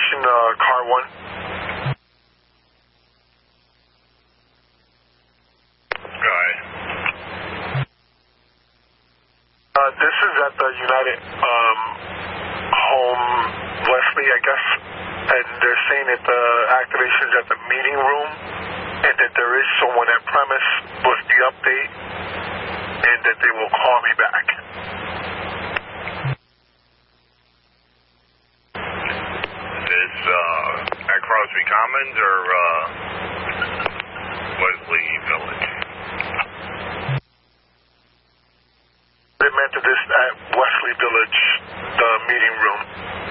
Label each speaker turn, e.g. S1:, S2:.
S1: station, car 1.
S2: Go ahead.
S1: This is at the United Home Wesley, I guess, and they're saying that the activation's at the meeting room, and that there is someone at premise with the update, and that they will call me back.
S2: Is at Crosby Commons or Wesley Village?
S1: They meant that this at Wesley Village, the meeting room.